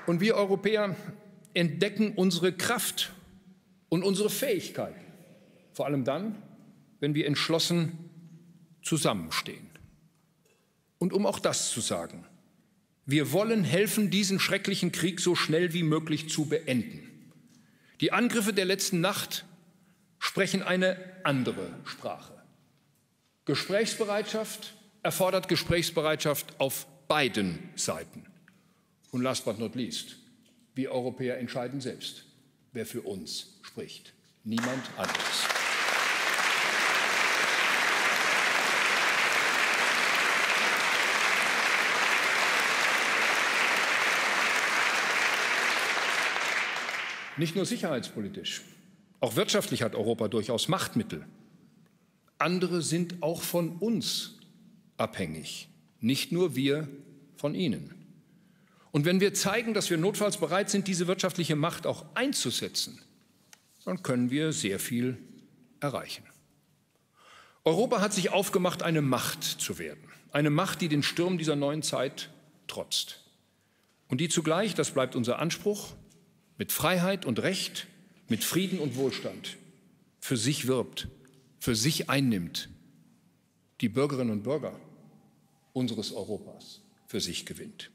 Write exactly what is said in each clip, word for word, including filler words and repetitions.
Und wir Europäer entdecken unsere Kraft und unsere Fähigkeiten, vor allem dann, wenn wir entschlossen zusammenstehen. Und um auch das zu sagen: Wir wollen helfen, diesen schrecklichen Krieg so schnell wie möglich zu beenden. Die Angriffe der letzten Nacht sprechen eine andere Sprache. Gesprächsbereitschaft erfordert Gesprächsbereitschaft auf beiden Seiten. Und last but not least, wir Europäer entscheiden selbst, wer für uns spricht. Niemand anderes. Nicht nur sicherheitspolitisch, auch wirtschaftlich hat Europa durchaus Machtmittel. Andere sind auch von uns abhängig, nicht nur wir von ihnen. Und wenn wir zeigen, dass wir notfalls bereit sind, diese wirtschaftliche Macht auch einzusetzen, dann können wir sehr viel erreichen. Europa hat sich aufgemacht, eine Macht zu werden. Eine Macht, die den Stürmen dieser neuen Zeit trotzt. Und die zugleich, das bleibt unser Anspruch, mit Freiheit und Recht, mit Frieden und Wohlstand für sich wirbt, für sich einnimmt, die Bürgerinnen und Bürger unseres Europas für sich gewinnt.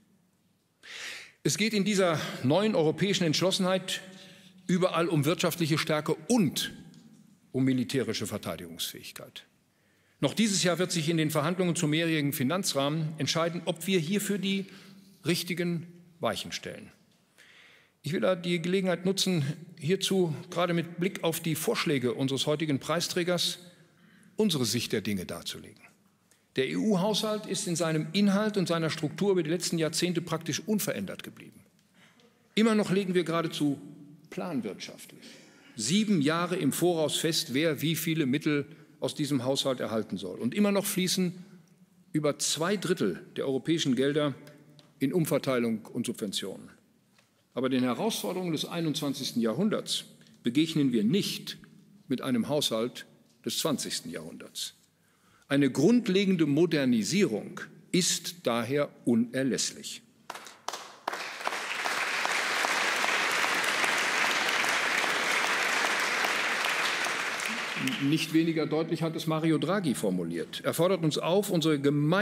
Es geht in dieser neuen europäischen Entschlossenheit überall um wirtschaftliche Stärke und um militärische Verteidigungsfähigkeit. Noch dieses Jahr wird sich in den Verhandlungen zum mehrjährigen Finanzrahmen entscheiden, ob wir hierfür die richtigen Weichen stellen. Ich will da die Gelegenheit nutzen, hierzu gerade mit Blick auf die Vorschläge unseres heutigen Preisträgers unsere Sicht der Dinge darzulegen. Der E U-Haushalt ist in seinem Inhalt und seiner Struktur über die letzten Jahrzehnte praktisch unverändert geblieben. Immer noch legen wir geradezu planwirtschaftlich sieben Jahre im Voraus fest, wer wie viele Mittel aus diesem Haushalt erhalten soll. Und immer noch fließen über zwei Drittel der europäischen Gelder in Umverteilung und Subventionen. Aber den Herausforderungen des einundzwanzigsten Jahrhunderts begegnen wir nicht mit einem Haushalt des zwanzigsten Jahrhunderts. Eine grundlegende Modernisierung ist daher unerlässlich. Nicht weniger deutlich hat es Mario Draghi formuliert. Er fordert uns auf, unsere gemeinsame